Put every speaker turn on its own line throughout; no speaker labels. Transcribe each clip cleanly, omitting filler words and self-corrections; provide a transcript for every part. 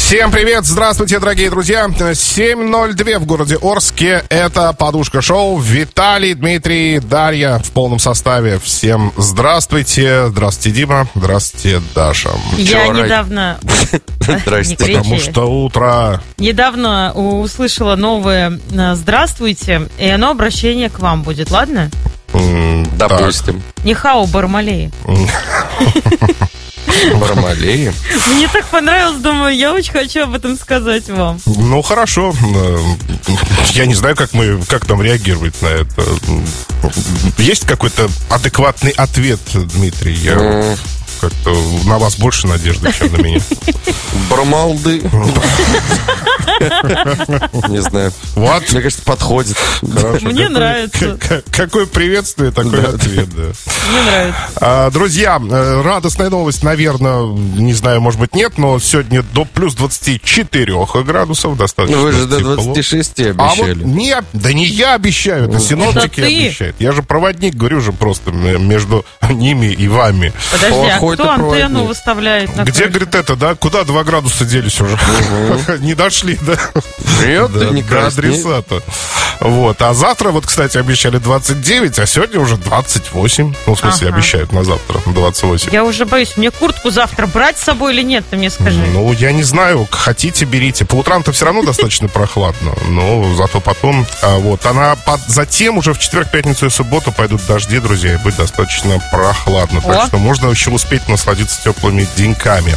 Всем привет, здравствуйте, дорогие друзья. 7:02 в городе Орске. Это «Подушка шоу». Виталий, Дмитрий, Дарья в полном составе. Всем здравствуйте. Здравствуйте, Дима. Здравствуйте, Даша.
Я недавно...
Здрасте.
Потому что утро...
Недавно услышала новое «Здравствуйте», и оно обращение к вам будет, ладно?
Допустим.
Нихао, Бармалеи.
Бармалеи?
Мне так понравилось, думаю, я очень хочу об этом сказать вам.
Ну, хорошо. Я не знаю, как нам реагировать на это. Есть какой-то адекватный ответ, Дмитрий? Я как-то на вас больше надежды, чем на меня.
Бармалды. Не знаю.
Вот.
Мне кажется, подходит.
Хорошо.
Мне нравится.
Какое приветствие, такой ответ, да.
Мне нравится.
Друзья, радостная новость, наверное, не знаю, может быть, нет, но сегодня до плюс 24 градусов достаточно.
Ну, вы же до
тепло.
26
А
обещали.
вот не я обещаю, это синоптики
Это ты.
обещают. Я же проводник, говорю же, просто между ними и вами.
Подожди, а
Плохой
кто
ты
антенну
проводник.
выставляет на
Где,
крыше?
говорит, это, да? Куда 2 градуса делись уже? Не дошли, да?
Нет, ты не
До
красней.
адресата. Вот. А завтра, вот, кстати, обещали 29, а сегодня уже 28. Ну, в смысле,
Ага.
обещают на завтра 28.
Я уже боюсь, мне куртку завтра брать с собой или нет, ты мне скажи.
Ну, я не знаю, хотите, берите. По утрам-то все равно достаточно прохладно, но зато потом, затем уже в четверг, пятницу и субботу пойдут дожди, друзья, и будет достаточно прохладно. Так
О.
что можно еще успеть насладиться теплыми деньками.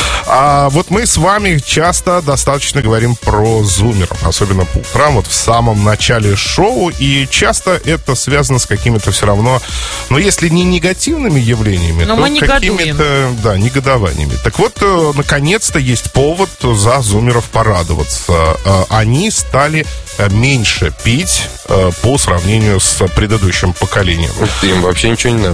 А вот мы с вами часто достаточно говорим про зумеров, особенно по утрам, вот в самом начале шоу, и часто это связано с какими-то все равно, но если не негативными явлениями,
Но
то
мы негодуем.
какими-то, да, негодованиями. Так вот, наконец-то есть повод за зумеров порадоваться. Они стали меньше пить по сравнению с предыдущим поколением.
Им вообще ничего не надо.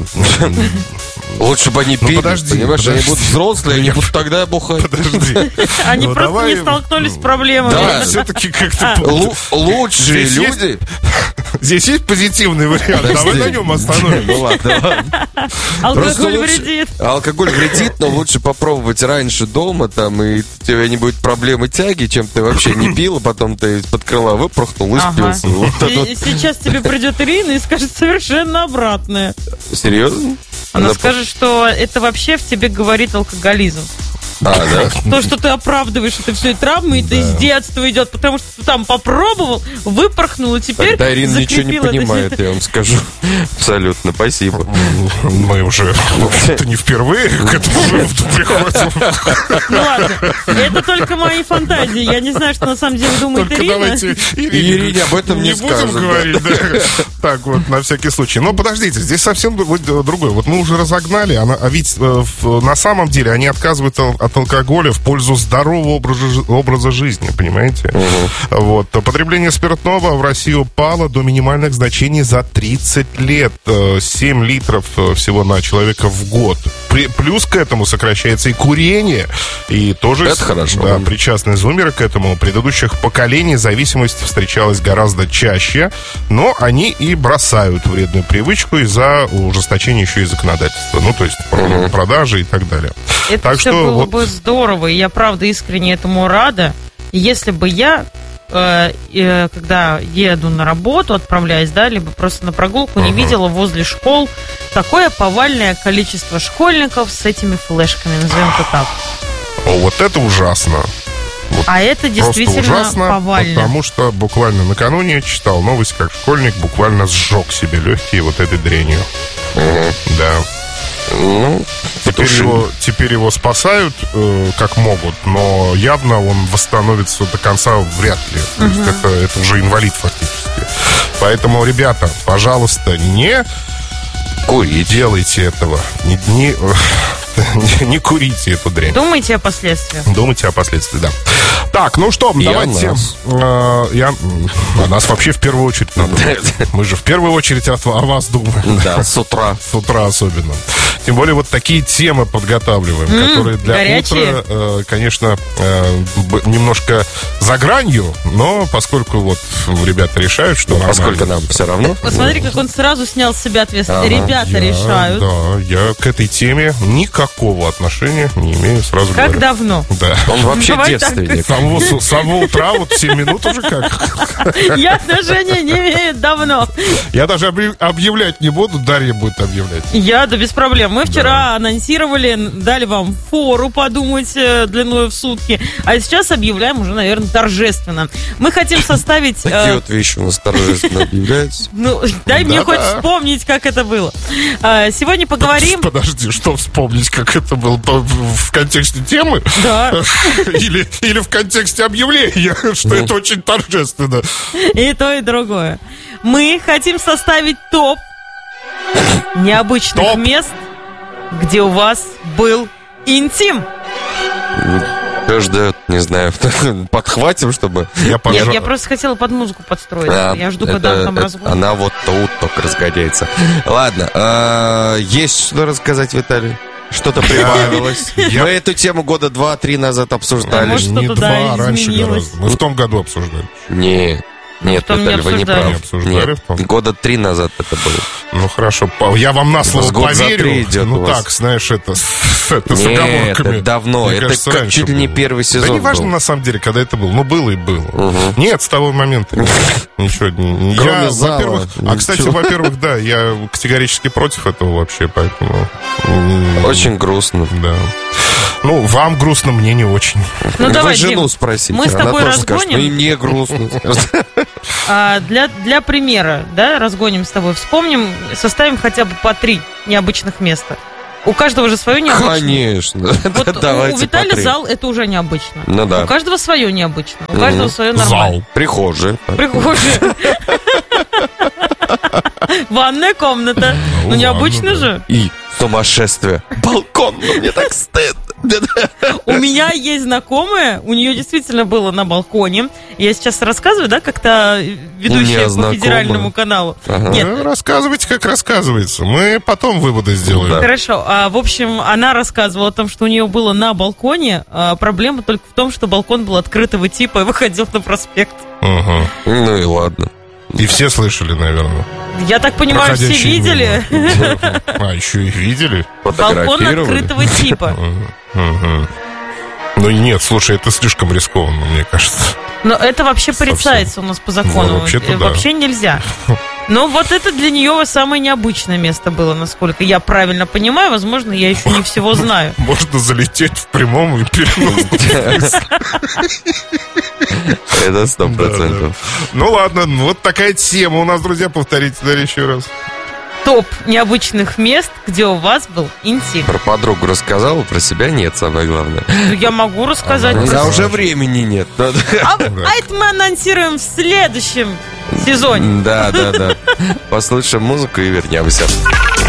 Лучше бы они пили,
подожди,
понимаешь, они
подожди.
будут взрослые, они будут тогда бухать.
Подожди.
Они
Ну,
просто
давай-
не столкнулись с проблемами.
Да.
Все-таки как-то...
Лучшие
Здесь есть-
люди.
Здесь есть позитивный вариант. Давай
Подожди.
на нем остановимся.
Ну ладно.
Алкоголь
Просто лучше-
вредит.
Алкоголь вредит, но лучше попробовать раньше дома, там, и у тебя не будет проблемы тяги, чем ты вообще не пил, а потом ты из-под крыла выпорхнул и
Ага.
спился. Вот это вот.
И сейчас тебе придет Ирина и скажет совершенно обратное.
Серьезно?
Она скажет, что это вообще в тебе говорит алкоголизм.
А, да?
То, что ты оправдываешь это все и травмы, это из детства идет, потому что ты там попробовал, выпорхнул, и теперь
Тогда Ирина ничего не
закрепил это
понимает,
себе.
я вам скажу. Абсолютно, спасибо.
Мы уже... Это не впервые к этому выводу приходим.
Ну ладно, это только мои фантазии. Я не знаю, что на самом деле думает
Только
Ирина.
давайте
Ирине об этом не
будем
скажем, да.
говорить. Да. Так вот, на всякий случай. Но подождите, здесь совсем другое. Вот мы уже разогнали, а ведь на самом деле они отказываются от алкоголя в пользу здорового образа жизни, понимаете? Вот. Потребление спиртного в России упало до минимальных значений за 30 лет. 7 литров всего на человека в год. Плюс к этому сокращается и курение. И тоже
Это хорошо.
Да, причастные зумеры к этому. У предыдущих поколений зависимость встречалась гораздо чаще, но они и бросают вредную привычку из-за ужесточения еще и законодательства. Ну, то есть продажи и так далее.
Это
Так
все
что
было
вот-
бы здорово, и я правда искренне этому рада. Если бы я, когда еду на работу, отправляюсь, да, либо просто на прогулку, не видела возле школ такое повальное количество школьников с этими флешками, назовем это так.
О, вот это ужасно.
А это
Просто
действительно
ужасно,
повально.
потому что буквально накануне читал новость, как школьник буквально сжег себе легкие вот этой дрянью. Да.
Ну,
Теперь его спасают как могут, но явно он восстановится до конца вряд ли. То есть это уже инвалид фактически. Поэтому, ребята, пожалуйста, не
курить.
делайте этого. Не курите эту дрянь.
Думайте о последствиях.
Думайте о последствиях, да. Так, ну что,
И
давайте...
о нас.
О нас вообще в первую очередь надо. Мы же в первую очередь о вас думаем.
Да, с утра.
С утра особенно. Тем более вот такие темы подготавливаем, которые для
горячие.
утра, конечно, немножко за гранью, но поскольку вот ребята решают, что нормально.
Поскольку нам все равно.
Посмотри, как он сразу снял с себя ответственность.
Ага.
Ребята решают.
Да, я к этой теме никакого никакого отношения не имею, сразу
Как
говорю.
давно?
Да.
Он вообще
Давай так.
девственник.
С самого утра, вот 7 минут уже как.
Я отношения не имею давно.
Я даже объявлять не буду, Дарья будет объявлять.
Да без проблем. Мы вчера анонсировали, дали вам фору подумать длиной в сутки, а сейчас объявляем уже, наверное, торжественно. Мы хотим составить...
Такие вот вещи у нас торжественно объявляются.
Ну, дай мне хоть вспомнить, как это было. Сегодня поговорим...
Подожди, что вспомнить, как это было в контексте темы?
Да.
Или в контексте объявления, что это очень торжественно.
И то, и другое. Мы хотим составить топ необычных мест, где у вас был интим.
Кто ждет, не знаю, подхватим, чтобы...
Нет, я просто хотела под музыку подстроить. Я жду, когда там разгон.
Она вот тут только разгоняется. Ладно, есть что рассказать, Виталий? Что-то прибавилось. Мы эту тему года 2-3 назад обсуждали.
Может,
Не
что-то, да,
два, раньше
изменилось.
гораздо. Мы в том году обсуждали.
Нет,
потом не
Виталий, вы не
обсуждали.
правы.
Не обсуждали,
Нет,
по-моему.
года 3 назад это было.
Ну хорошо, я вам на слово
год за 3
поверю.
идет у
Ну
вас.
так, знаешь, это с
Нет,
оговорками.
это давно.
Мне
Это
кажется,
как
раньше
чуть ли не
было.
первый сезон
Да не важно
был.
на самом деле, когда это было. Ну, было и было. Нет, с того момента ничего.
Кроме
Я,
зала,
во-первых, кстати,
ничего.
во-первых, да, я категорически против этого вообще, поэтому...
Очень грустно.
Да. Ну, вам грустно, мне не очень.
Ну,
Вы
давай,
жену
Дим,
спросите.
мы с
она
тобой
тоже скажет,
разгоним.
ну и мне грустно.
Для примера, да, разгоним с тобой, вспомним, составим хотя бы по 3 необычных места. У каждого же свое необычное.
Конечно.
Вот у
Давайте
Виталия
по 3.
зал это уже необычно.
Ну да.
У каждого свое необычно. У каждого свое нормально.
Зал.
Прихожая.
Прихожая. Ванная комната. Ну
Ну,
необычно
ладно,
же.
И сумасшествие. Балкон, ну мне так стыдно.
У меня есть знакомая, у нее действительно было на балконе. Я сейчас рассказываю, да, как-то ведущая по
знакомая.
федеральному каналу.
Ага.
Нет,
Рассказывайте, как рассказывается. Мы потом выводы сделаем.
Да.
хорошо. В общем, она рассказывала о том, что у нее было на балконе. Проблема только в том, что балкон был открытого типа и выходил на проспект.
Ага.
Ну и ладно.
И все слышали, наверное.
Я так понимаю, все
Проходящие
видели.
мимо. А, еще и видели?
Балкон
Фотографировали.
открытого типа.
Мгм. Ну нет, слушай, это слишком рискованно, мне кажется.
Но это вообще порицается у нас по закону.
Ну, вообще-то да.
Вообще нельзя. Но вот это для нее самое необычное место было, насколько я правильно понимаю. Возможно, я еще не всего знаю.
Можно залететь в прямом и переносить.
Это 100%.
Ну ладно, вот такая тема у нас, друзья. Повторите, Дарья, еще раз.
Топ необычных мест, где у вас был интим.
Про подругу рассказала, про себя нет, самое главное.
Ну, я могу рассказать.
Ну,
про
Да
да.
уже времени нет.
А это мы анонсируем в следующем сезоне.
Да. Послушаем музыку и вернемся.